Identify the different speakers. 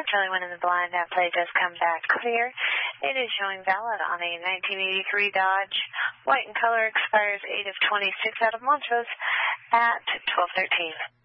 Speaker 1: Charlie 1 in the blind. That play does come back clear. It is showing valid on a 1983 Dodge. White in color, expires 8 of 26 out of Montrose at 12:13.